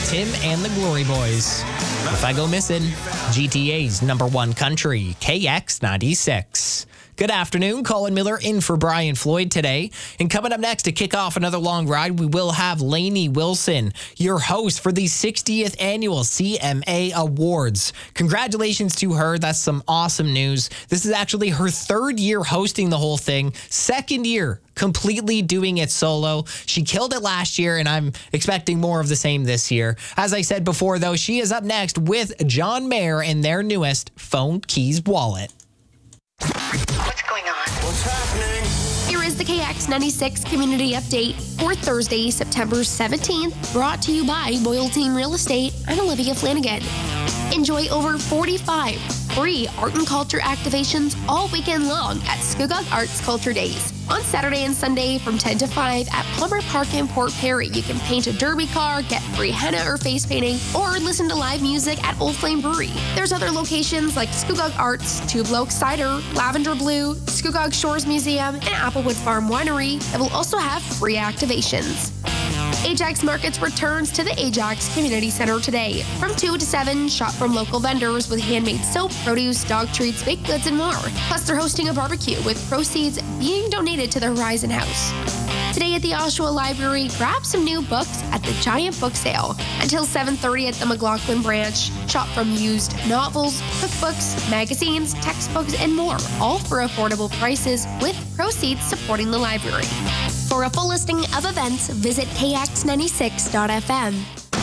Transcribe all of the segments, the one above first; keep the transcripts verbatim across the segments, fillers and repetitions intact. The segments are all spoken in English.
Tim and the Glory Boys. If I Go Missing, G T A's number one country, K X ninety-six. Good afternoon. Colin Miller in for Brian Floyd today. And coming up next to kick off another long ride, we will have Lainey Wilson, your host for the sixtieth Annual C M A Awards. Congratulations to her. That's some awesome news. This is actually her third year hosting the whole thing, second year completely doing it solo. She killed it last year, and I'm expecting more of the same this year. As I said before, though, she is up next with John Mayer and their newest Phone Keys Wallet. What's going on? What's happening? Here is the K X ninety-six Community Update for Thursday, September seventeenth, brought to you by Boyle Team Real Estate and Olivia Flanagan. Enjoy over forty-five free art and culture activations all weekend long at Scugog Arts Culture Days. On Saturday and Sunday from ten to five at Palmer Park in Port Perry, you can paint a derby car, get free henna or face painting, or listen to live music at Old Flame Brewery. There's other locations like Scugog Arts, Tublo Cider, Lavender Blue, Scugog Shores Museum, and Applewood Farm Winery that will also have free activations. Ajax Markets returns to the Ajax Community Center today. From two to seven, shop from local vendors with handmade soap, produce, dog treats, baked goods, and more. Plus, they're hosting a barbecue with proceeds being donated to the Horizon House. Today at the Oshawa Library, grab some new books at the Giant Book Sale. Until seven thirty at the McLaughlin branch, shop from used novels, cookbooks, magazines, textbooks, and more, all for affordable prices with proceeds supporting the library. For a full listing of events, visit K X ninety-six dot F M.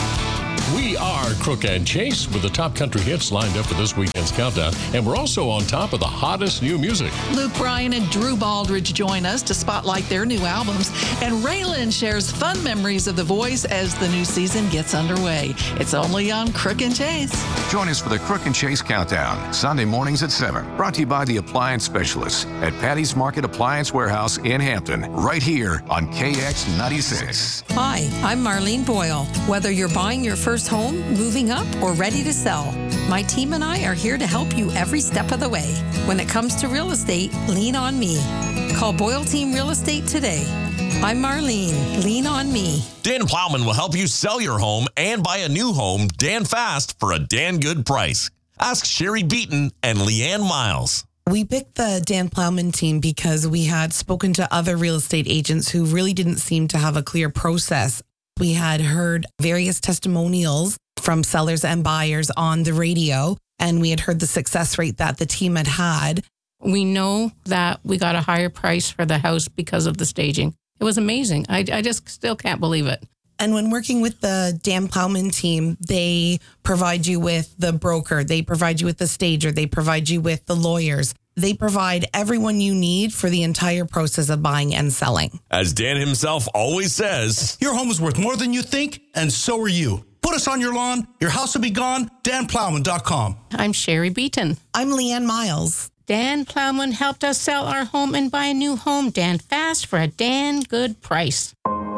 We are Crook and Chase with the top country hits lined up for this weekend's countdown, and we're also on top of the hottest new music. Luke Bryan and Drew Baldridge join us to spotlight their new albums, and Raylan shares fun memories of The Voice as the new season gets underway. It's only on Crook and Chase. Join us for the Crook and Chase Countdown, Sunday mornings at seven. Brought to you by the Appliance Specialists at Patty's Market Appliance Warehouse in Hampton, right here on K X ninety-six. Hi, I'm Marlene Boyle. Whether you're buying your first home, moving up, or ready to sell, my team and I are here to help you every step of the way. When it comes to real estate, lean on me. Call Boyle Team Real Estate today. I'm Marlene. Lean on me. Dan Plowman will help you sell your home and buy a new home Dan fast for a Dan good price. Ask Sherry Beaton and Leanne Miles. We picked the Dan Plowman team because we had spoken to other real estate agents who really didn't seem to have a clear process. We had heard various testimonials from sellers and buyers on the radio, and we had heard the success rate that the team had had. We know that we got a higher price for the house because of the staging. It was amazing. I, I just still can't believe it. And when working with the Dan Plowman team, they provide you with the broker, they provide you with the stager, they provide you with the lawyers. They provide everyone you need for the entire process of buying and selling. As Dan himself always says, your home is worth more than you think, and so are you. Put us on your lawn, your house will be gone, dan plowman dot com. I'm Sherry Beaton. I'm Leanne Miles. Dan Plowman helped us sell our home and buy a new home, Dan fast for a Dan good price.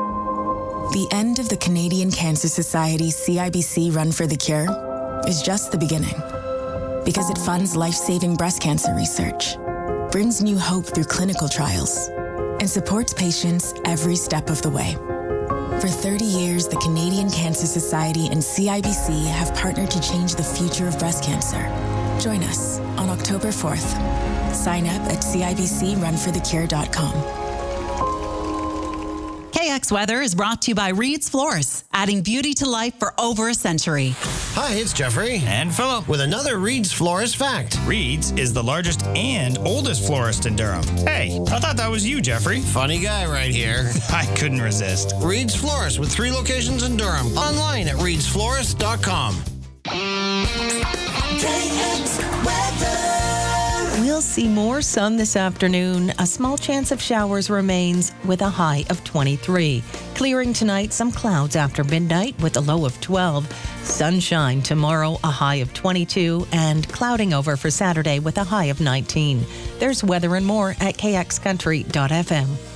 The end of the Canadian Cancer Society C I B C Run for the Cure is just the beginning. Because it funds life-saving breast cancer research, brings new hope through clinical trials, and supports patients every step of the way. For thirty years, the Canadian Cancer Society and C I B C have partnered to change the future of breast cancer. Join us on October fourth. Sign up at C I B C run for the cure dot com. K X Weather is brought to you by Reed's Florists, adding beauty to life for over a century. Hi, it's Jeffrey. And Philip. With another Reed's Florist fact. Reed's is the largest and oldest florist in Durham. Hey, I thought that was you, Jeffrey. Funny guy right here. I couldn't resist. Reed's Florist with three locations in Durham. Online at reeds florist dot com. K X Weather. We'll see more sun this afternoon. A small chance of showers remains with a high of twenty-three. Clearing tonight, some clouds after midnight with a low of twelve. Sunshine tomorrow, a high of twenty-two, and clouding over for Saturday with a high of nineteen. There's weather and more at k x country dot f m.